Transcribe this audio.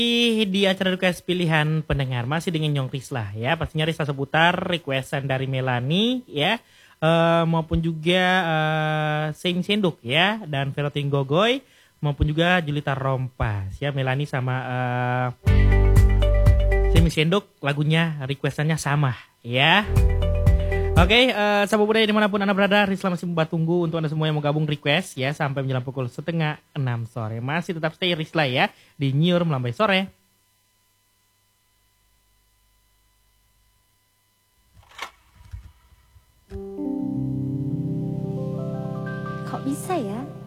Di acara request pilihan pendengar masih dengan Nyong Rislah ya, pastinya Rislah seputar requestan dari Melani ya, maupun juga Sing Senduk ya, dan Veloting Gogoy maupun juga Julita Rompas ya. Melani sama Sing Senduk lagunya requestannya sama ya. Oke, sahabat budaya dimanapun Anda berada, Risla masih tunggu untuk Anda semua yang mau gabung request ya, sampai menjelang pukul 5:30 sore. Masih tetap stay Risla ya, di Nyur Melambai Sore. Kok bisa ya?